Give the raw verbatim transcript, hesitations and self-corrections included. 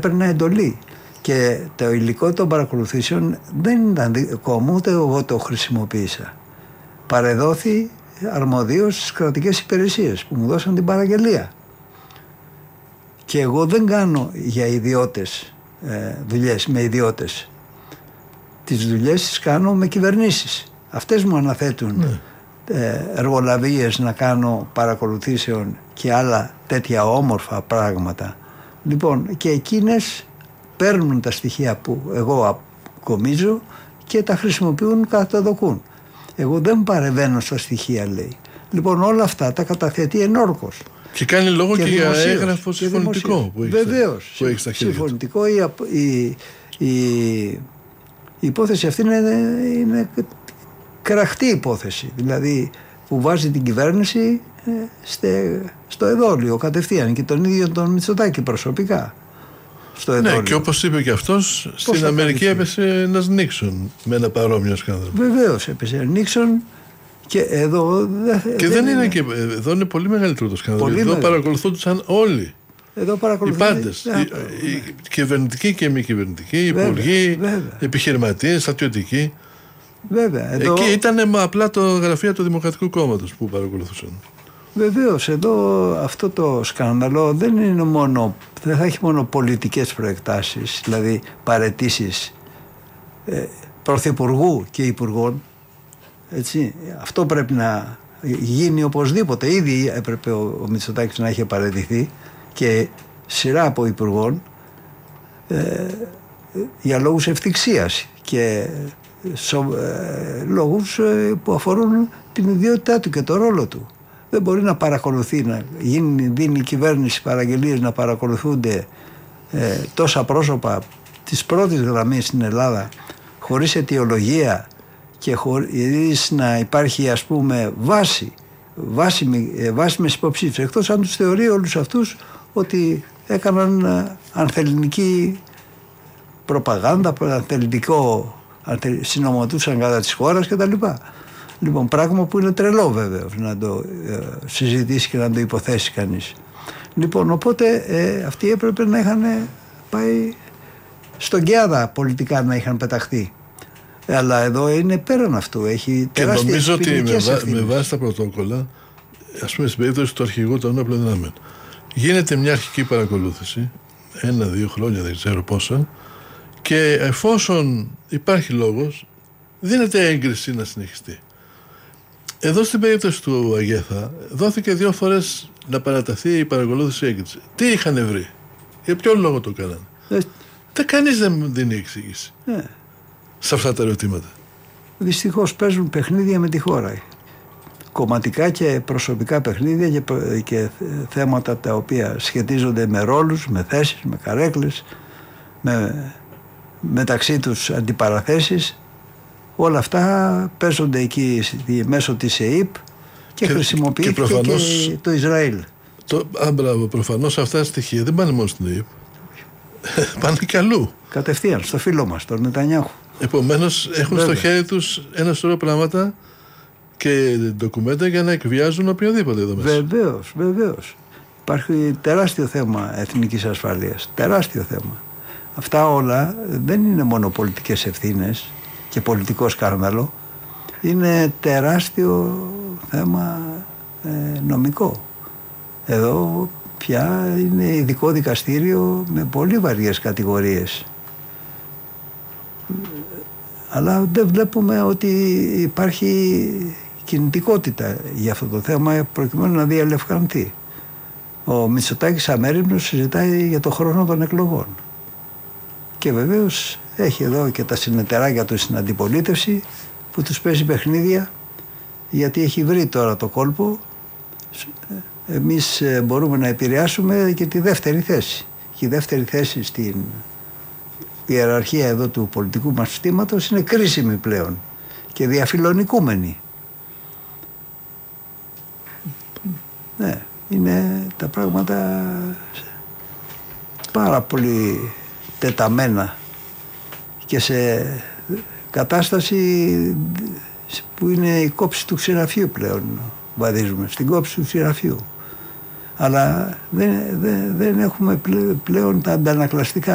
έπαιρνα εντολή. Και το υλικό των παρακολουθήσεων δεν ήταν δικό μου, ούτε εγώ το χρησιμοποίησα. Παρεδόθη αρμοδίως στις κρατικές υπηρεσίες που μου δώσαν την παραγγελία. Και εγώ δεν κάνω για ιδιώτες ε, δουλειές, με ιδιώτες. Τις δουλειές τις κάνω με κυβερνήσεις. Αυτές μου αναθέτουν ναι. ε, εργολαβίες να κάνω παρακολουθήσεων και άλλα τέτοια όμορφα πράγματα. Λοιπόν, και εκείνες παίρνουν τα στοιχεία που εγώ αποκομίζω και τα χρησιμοποιούν, καταδοκούν. Εγώ δεν παρεμβαίνω στα στοιχεία, λέει. Λοιπόν, όλα αυτά τα καταθέτει ενόρκος. Και κάνει λόγο και, και για έγγραφο συμφωνητικό που έχει. Βεβαίως. Συμφωνητικό. Η, η, η, η υπόθεση αυτή είναι, είναι κραχτή υπόθεση. Δηλαδή που βάζει την κυβέρνηση στε, στο εδόλιο κατευθείαν και τον ίδιο τον Μητσοτάκη προσωπικά. Στο ναι, και όπως είπε και αυτός, στην Αμερική έπεσε ένας Νίξον με ένα παρόμοιο σκάνδαλο. Βεβαίως έπεσε Νίξον. Και εδώ και δεν, δεν είναι, είναι και εδώ είναι πολύ μεγαλύτερο το σκάνδαλο. Εδώ μεγαλύτερο. Παρακολουθούνταν όλοι. Εδώ οι πάντες. Οι, οι κυβερνητικοί και μη κυβερνητικοί, οι υπουργοί, επιχειρηματίες, στρατιωτικοί. Βέβαια. Εδώ... Εκεί ήταν απλά το γραφείο του Δημοκρατικού Κόμματος που παρακολουθούσαν. Βεβαίως, εδώ αυτό το σκάνδαλο δεν είναι μόνο, δεν θα έχει μόνο πολιτικές προεκτάσεις, δηλαδή παραιτήσεις ε, πρωθυπουργού και υπουργών. Έτσι, αυτό πρέπει να γίνει οπωσδήποτε. Ήδη έπρεπε ο, ο Μητσοτάκης να είχε παραιτηθεί και σειρά από υπουργών ε, για λόγους ευτυχίας και σο, ε, λόγους ε, που αφορούν την ιδιότητά του και το ρόλο του. Δεν μπορεί να παρακολουθεί, να γίνει, δίνει η κυβέρνηση παραγγελίες να παρακολουθούνται ε, τόσα πρόσωπα της πρώτης γραμμής στην Ελλάδα χωρίς αιτιολογία και χωρίς να υπάρχει, ας πούμε, βάση, βάσιμη, βάσιμες υποψήφιες, εκτός αν τους θεωρεί όλους αυτούς ότι έκαναν ανθεληνική προπαγάνδα, ανθεληνικό, ανθελ, συνομωτούσαν κατά της χώρας κτλ. Λοιπόν, πράγμα που είναι τρελό βέβαια να το ε, συζητήσει και να το υποθέσει κανείς. Λοιπόν, οπότε ε, αυτοί έπρεπε να είχαν πάει στον Κιάδα πολιτικά, να είχαν πεταχτεί. Αλλά εδώ είναι πέραν αυτού. Έχει τεράστιες και νομίζω ότι με, βά, ευθύνες. με βάση τα πρωτόκολλα, ας πούμε στην περίπτωση του αρχηγού των όπλων δυνάμεων, γίνεται μια αρχική παρακολούθηση, ένα-δύο χρόνια, δεν ξέρω πόσα, και εφόσον υπάρχει λόγος, δίνεται έγκριση να συνεχιστεί. Εδώ στην περίπτωση του Αγέθα δόθηκε δύο φορές να παραταθεί η παρακολούθηση έγκριση. Τι είχαν βρει, για ποιο λόγο το κάνανε. Ε, δεν κανείς δεν δίνει εξήγηση. Ε. Σε αυτά τα ερωτήματα. Δυστυχώς παίζουν παιχνίδια με τη χώρα. Κομματικά και προσωπικά παιχνίδια και, και θέματα τα οποία σχετίζονται με ρόλους, με θέσεις, με καρέκλες, με, μεταξύ τους αντιπαραθέσεις. Όλα αυτά παίζονται εκεί μέσω της ΕΕΠ και, και χρησιμοποιήθηκε και, προφανώς, και το Ισραήλ. Το, α, μπράβο, προφανώς αυτά τα στοιχεία δεν πάνε μόνο στην ΕΕΠ. Πάνε και αλλού. Κατευθείαν, στο φίλο μας, τον Νετανιάχου. Επομένως έχουν Βέβαια. στο χέρι τους ένα σωρό πράγματα και ντοκουμέντα για να εκβιάζουν οποιοδήποτε εδώ μέσα. Βεβαίως, βεβαίως. Υπάρχει τεράστιο θέμα εθνικής ασφαλείας. Τεράστιο θέμα. Αυτά όλα δεν είναι μόνο πολιτικές ευθύνες και πολιτικό σκάνδαλο. Είναι τεράστιο θέμα ε, νομικό. Εδώ πια είναι ειδικό δικαστήριο με πολύ βαριές κατηγορίες. Αλλά δεν βλέπουμε ότι υπάρχει κινητικότητα για αυτό το θέμα προκειμένου να διαλευκανθεί. Ο Μητσοτάκης αμέριμνος συζητάει για το χρόνο των εκλογών. Και βεβαίως έχει εδώ και τα συνεταιράκια του στην αντιπολίτευση που τους παίζει παιχνίδια, γιατί έχει βρει τώρα το κόλπο. Εμείς μπορούμε να επηρεάσουμε και τη δεύτερη θέση. Και η δεύτερη θέση στην ιεραρχία εδώ του πολιτικού μας συστήματος είναι κρίσιμη πλέον και διαφιλονικούμενη. Ναι, είναι τα πράγματα πάρα πολύ τεταμένα και σε κατάσταση που είναι η κόψη του ξηραφείου πλέον βαδίζουμε, στην κόψη του ξηραφείου. Αλλά δεν, δεν, δεν έχουμε πλέον τα αντανακλαστικά.